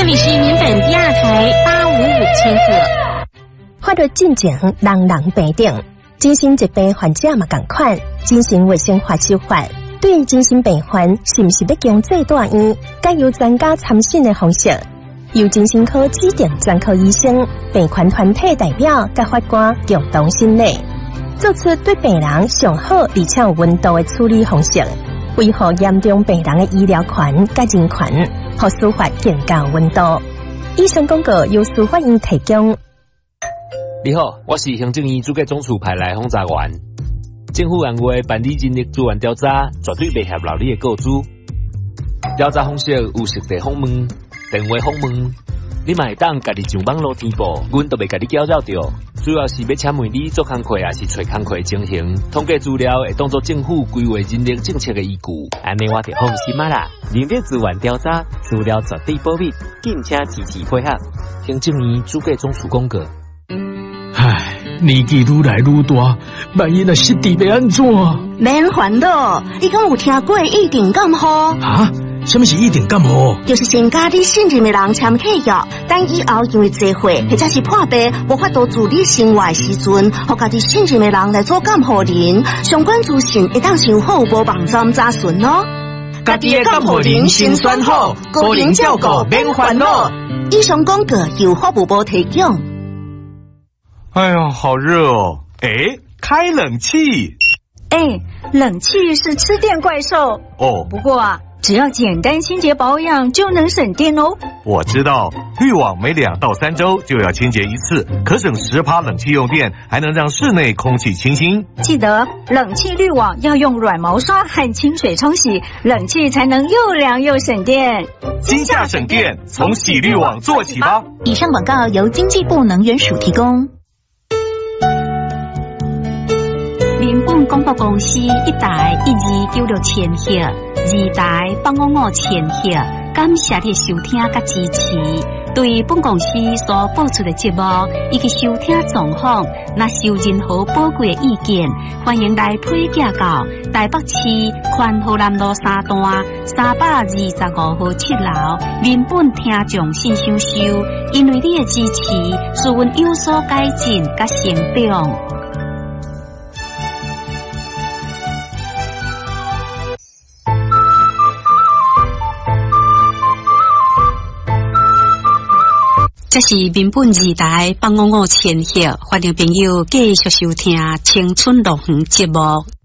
里是民本第二台855千赫。 法律进程人人平等，精神疾病患者嘛同款。精神卫生法修法对精神病患是不是要经最大医，该由专家参审的方式，由精神科指定专科医生、病患团体代表甲法官共同审理，做出对病人上好而且有温度的处理方式，维护严重病人的医疗权甲人权，和司法更加有温度。以上广告由司法院提供。 你好，我是行政院主计总处派来轰炸员。政府按话办理人力资源调查，绝对袂合劳你的告知。调查方式有实地访问、电话访问，你嘛会当家己上网络填报，阮都袂甲你搅扰着。主要是要请问你做工课，还是找工课情形，统计资料会当作政府规划人力政策的依据。 安尼我就放心啊啦！人力资源调查资料绝对保密，敬请支持配合。 行政院主计总处公告。 唉，年纪愈来愈大，万一若失智要安怎？ 免烦恼，你敢有听过一定感冒？ 啊？什么是一定感冒？ 就是先甲你信任的人签契约，等以后因为聚会或者是破病无法度自理生活的时阵，互家己信任的人来做监护人，相关资讯会当想好无网站查询哦。 家己的监护人先选好，个人照顾免烦恼。 以上广告由法务部提供。 哎呀，好热哦！哎，开冷气。 哎，冷气是吃电怪兽哦。 不过啊，只要简单清洁保养就能省电哦。 我知道，滤网每2到3周就要清洁一次，可省10%冷气用电，还能让室内空气清新。 记得冷气滤网要用软毛刷和清水冲洗，冷气才能又凉又省电。 今夏省电，从洗滤网做起吧。 以上广告由经济部能源署提供。 民本广播公司1台1296千赫，2台855千赫，感谢你收听甲支持。对本公司所播出的节目以及收听状况，若是有任何宝贵的意见，欢迎来批寄到台北市宽和南路3段325号7楼民本听众信箱收。因为你的支持，使阮有所改进甲成长。这是民本2台855千赫，欢迎朋友继续收听青春乐园节目。